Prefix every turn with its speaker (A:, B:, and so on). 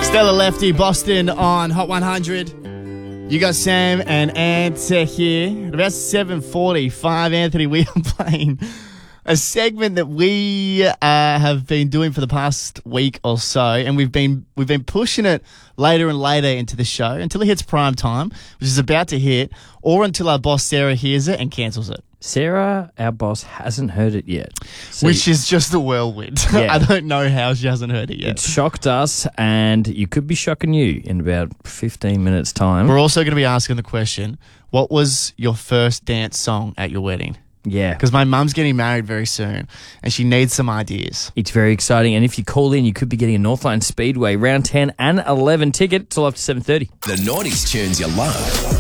A: Stella Lefty, Boston on Hot 100. You got Sam and Ant here. At about 7:45, Anthony, we are playing a segment that we have been doing for the past week or so, and we've been pushing it later and later into the show until it hits prime time, which is about to hit, or until our boss Sarah hears it and cancels it.
B: Sarah, our boss, hasn't heard it yet.
A: Which is just a whirlwind.
B: Yeah.
A: I don't know how she hasn't heard it yet.
B: It shocked us, and you could be shocking you in about 15 minutes' time.
A: We're also going to be asking the question, what was your first dance song at your wedding?
B: Yeah.
A: Because my mum's getting married very soon, and she needs some ideas.
B: It's very exciting, and if you call in, you could be getting a Northline Speedway round 10 and 11 ticket till after 7:30.
C: The 90s tunes you love.